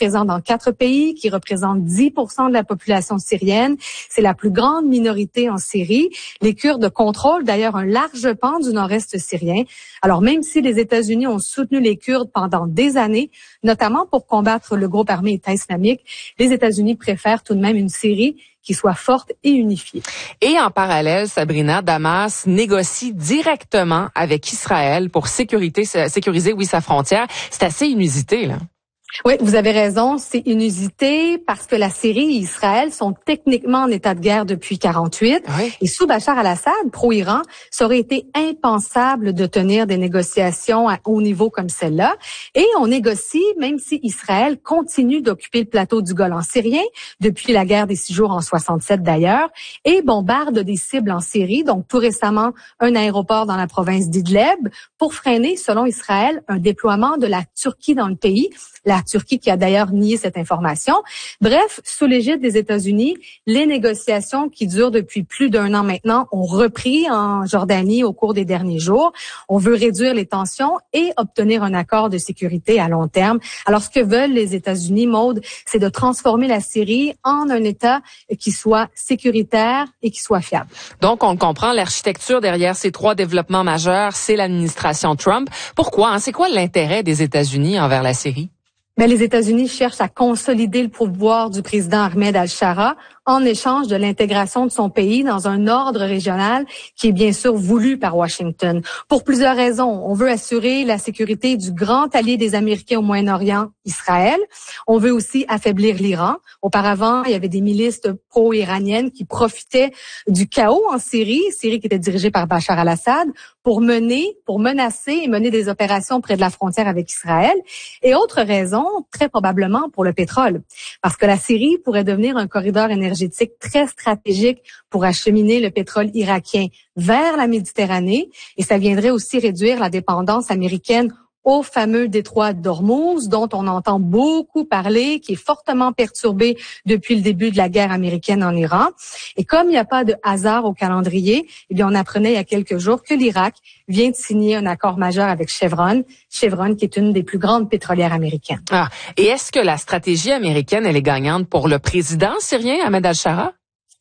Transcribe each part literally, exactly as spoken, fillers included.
présent dans quatre pays, qui représente dix pour cent de la population syrienne. C'est la plus grande minorité en Syrie. Les Kurdes contrôlent d'ailleurs un large pan du nord-est syrien. Alors même si les États-Unis ont soutenu les Kurdes pendant des années, notamment pour combattre le groupe armé État islamique, les États-Unis préfèrent tout de même une Syrie qui soit forte et unifiée. Et en parallèle, Sabrina, Damas négocie directement avec Israël pour sécurité, sécuriser oui, sa frontière. C'est assez inusité, là. Oui, vous avez raison, c'est inusité parce que la Syrie et Israël sont techniquement en état de guerre depuis quarante-huit. Oui. Et sous Bachar al-Assad, pro-Iran, ça aurait été impensable de tenir des négociations à haut niveau comme celle-là. Et on négocie même si Israël continue d'occuper le plateau du Golan syrien depuis la guerre des six jours en soixante-sept d'ailleurs et bombarde des cibles en Syrie, donc tout récemment un aéroport dans la province d'Idleb pour freiner, selon Israël, un déploiement de la Turquie dans le pays. La Turquie qui a d'ailleurs nié cette information. Bref, sous l'égide des États-Unis, les négociations qui durent depuis plus d'un an maintenant ont repris en Jordanie au cours des derniers jours. On veut réduire les tensions et obtenir un accord de sécurité à long terme. Alors, ce que veulent les États-Unis, Maude, c'est de transformer la Syrie en un État qui soit sécuritaire et qui soit fiable. Donc, on le comprend, l'architecture derrière ces trois développements majeurs, c'est l'administration Trump. Pourquoi? Hein? C'est quoi l'intérêt des États-Unis envers la Syrie? Mais les États-Unis cherchent à consolider le pouvoir du président Ahmed al-Shara en échange de l'intégration de son pays dans un ordre régional qui est bien sûr voulu par Washington. Pour plusieurs raisons. On veut assurer la sécurité du grand allié des Américains au Moyen-Orient, Israël. On veut aussi affaiblir l'Iran. Auparavant, il y avait des milices pro-iraniennes qui profitaient du chaos en Syrie, Syrie qui était dirigée par Bachar al-Assad, pour mener, pour menacer et mener des opérations près de la frontière avec Israël. Et autre raison, très probablement pour le pétrole. Parce que la Syrie pourrait devenir un corridor énergétique très stratégique pour acheminer le pétrole irakien vers la Méditerranée. Et ça viendrait aussi réduire la dépendance américaine au fameux détroit d'Ormuz, dont on entend beaucoup parler, qui est fortement perturbé depuis le début de la guerre américaine en Iran. Et comme il n'y a pas de hasard au calendrier, eh bien, on apprenait il y a quelques jours que l'Irak vient de signer un accord majeur avec Chevron, Chevron qui est une des plus grandes pétrolières américaines. Ah, et est-ce que la stratégie américaine, elle est gagnante pour le président syrien, Ahmed al-Shara?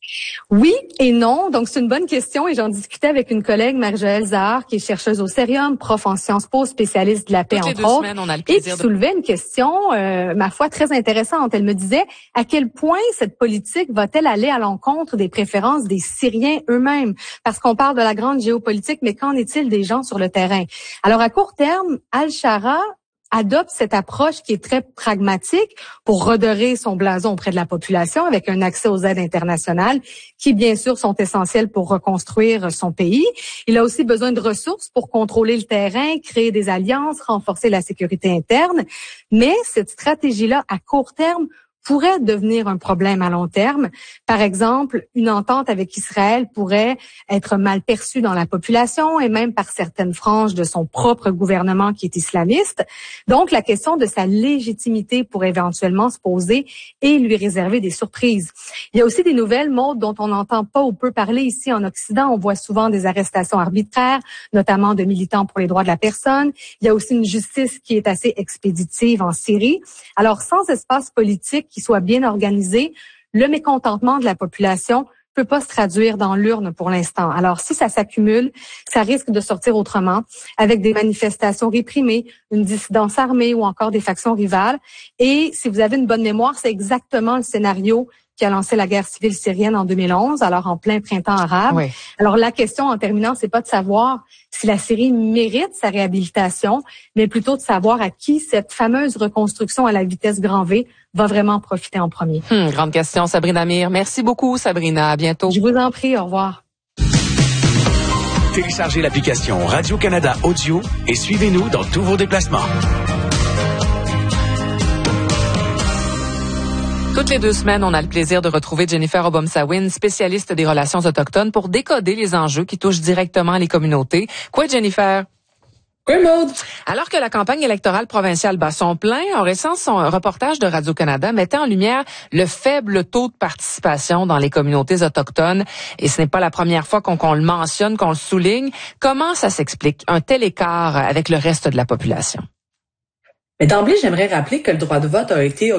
Oui et non. Donc, c'est une bonne question et j'en discutais avec une collègue, Marie-Joëlle Zahar, qui est chercheuse au Cerium, prof en Sciences Po, spécialiste de la paix, entre autres, semaines, on a le et qui de... soulevait une question, euh, ma foi, très intéressante. Elle me disait à quel point cette politique va-t-elle aller à l'encontre des préférences des Syriens eux-mêmes? Parce qu'on parle de la grande géopolitique, mais qu'en est-il des gens sur le terrain? Alors, à court terme, al-Shara adopte cette approche qui est très pragmatique pour redorer son blason auprès de la population avec un accès aux aides internationales qui, bien sûr, sont essentielles pour reconstruire son pays. Il a aussi besoin de ressources pour contrôler le terrain, créer des alliances, renforcer la sécurité interne. Mais cette stratégie-là, à court terme, pourrait devenir un problème à long terme. Par exemple, une entente avec Israël pourrait être mal perçue dans la population et même par certaines franges de son propre gouvernement qui est islamiste. Donc, la question de sa légitimité pourrait éventuellement se poser et lui réserver des surprises. Il y a aussi des nouvelles, Maude, dont on n'entend pas ou peu parler ici en Occident. On voit souvent des arrestations arbitraires, notamment de militants pour les droits de la personne. Il y a aussi une justice qui est assez expéditive en Syrie. Alors, sans espace politique qui soit bien organisé, le mécontentement de la population peut pas se traduire dans l'urne pour l'instant. Alors, si ça s'accumule, ça risque de sortir autrement, avec des manifestations réprimées, une dissidence armée ou encore des factions rivales. Et si vous avez une bonne mémoire, c'est exactement le scénario qui a lancé la guerre civile syrienne en deux mille onze, alors en plein printemps arabe. Oui. Alors la question en terminant, c'est pas de savoir si la Syrie mérite sa réhabilitation, mais plutôt de savoir à qui cette fameuse reconstruction à la vitesse grand V va vraiment profiter en premier. Hum, grande question, Sabrina Mir. Merci beaucoup, Sabrina. À bientôt. Je vous en prie. Au revoir. Téléchargez l'application Radio-Canada Audio et suivez-nous dans tous vos déplacements. Toutes les deux semaines, on a le plaisir de retrouver Jennifer Obomsawin, spécialiste des relations autochtones, pour décoder les enjeux qui touchent directement les communautés. Quoi, Jennifer? Oui, Maude. Alors que la campagne électorale provinciale bat son plein, en récent, son reportage de Radio-Canada mettait en lumière le faible taux de participation dans les communautés autochtones. Et ce n'est pas la première fois qu'on, qu'on le mentionne, qu'on le souligne. Comment ça s'explique, un tel écart avec le reste de la population? Mais d'emblée, j'aimerais rappeler que le droit de vote a été